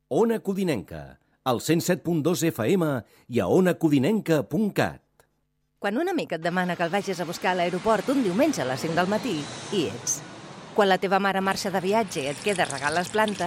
Ona Codinenca, al 107.2 FM i a onacodinenca.cat. Quan un amic et demana que el vagis a buscar a l'aeroport un diumenge a les 5 del matí, hi ets. Quan la teva mare marxa de viatge i et queda regar les plantes,